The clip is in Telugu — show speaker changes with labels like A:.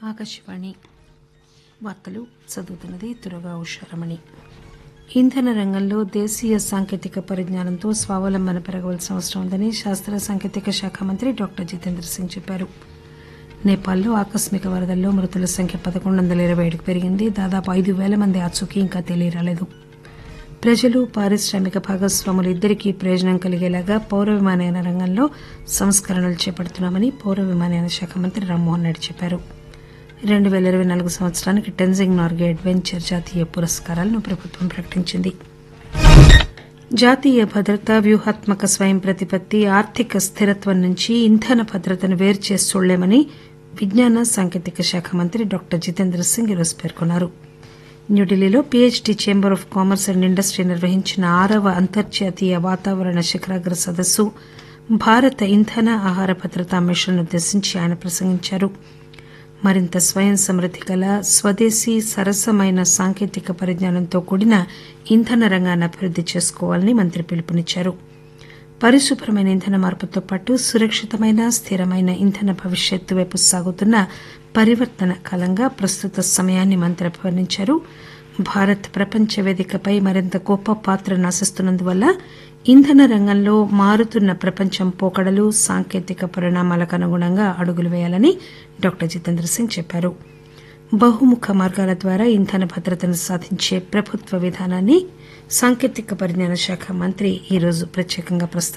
A: ఆకాశవాణి వార్తలు చదువుతున్నది తురగా ఉషారమణి. ఇంధన రంగంలో దేశీయ సాంకేతిక పరిజ్ఞానంతో స్వావలంబన పెరగవలసిన అవసరం ఉందని శాస్త్ర సాంకేతిక శాఖ మంత్రి డాక్టర్ జితేంద్ర సింగ్ చెప్పారు. నేపాల్లో ఆకస్మిక వరదల్లో మృతుల సంఖ్య 1127కు పెరిగింది. దాదాపు 5,000 మంది ఆచూకీ ఇంకా తెలియరాలేదు. ప్రజలు పారిశ్రామిక భాగస్వాములు ఇద్దరికీ ప్రయోజనం కలిగేలాగా పౌర విమానయాన రంగంలో సంస్కరణలు చేపడుతున్నామని పౌర విమానయాన శాఖ మంత్రి రామ్మోహన్ నాయుడు చెప్పారు. 2024 సంవత్సరానికి టెన్జింగ్ నార్గే అడ్వెంచర్ జాతీయ పురస్కారాలను ప్రభుత్వం ప్రకటించింది. జాతీయ భద్రత, వ్యూహాత్మక స్వయం ప్రతిపత్తి, ఆర్థిక స్థిరత్వం నుంచి ఇంధన భద్రతను వేరు చేసి చూడలేమని విజ్ఞాన సాంకేతిక శాఖ మంత్రి డాక్టర్ జితేంద్ర సింగ్ ఈరోజు పేర్కొన్నారు. న్యూఢిల్లీలో PhD chamber of commerce and industry నిర్వహించిన 6వ అంతర్జాతీయ వాతావరణ శిఖరాగ్ర సదస్సు భారత ఇంధన ఆహార భద్రతా మిషన్ ఉద్దేశించి ఆయన ప్రసంగించారు. మరింత స్వయం సమృద్ది గల స్వదేశీ సరసమైన సాంకేతిక పరిజ్ఞానంతో కూడిన ఇంధన రంగాన్ని అభివృద్ది చేసుకోవాలని మంత్రి పిలుపునిచ్చారు. పరిశుభ్రమైన ఇంధన మార్పుతో పాటు సురక్షితమైన స్థిరమైన ఇంధన భవిష్యత్తు వైపు సాగుతున్న పరివర్తన కాలంగా ప్రస్తుత సమయాన్ని మంత్రి అభివర్ణించారు. భారత్ ప్రపంచ వేదికపై మరింత గొప్ప పాత్రను ఆశిస్తున్నందువల్ల ఇంధన రంగంలో మారుతున్న ప్రపంచం పోకడలు, సాంకేతిక పరిణామాలకు అనుగుణంగా అడుగులు వేయాలని డాక్టర్ జితేంద్ర సింగ్ చెప్పారు. బహుముఖ మార్గాల ద్వారా ఇంధన భద్రతను సాధించే ప్రభుత్వ విధానాన్ని సాంకేతిక పరిజ్ఞాన శాఖ మంత్రి ఈరోజు ప్రత్యేకంగా ప్రస్తావించారు.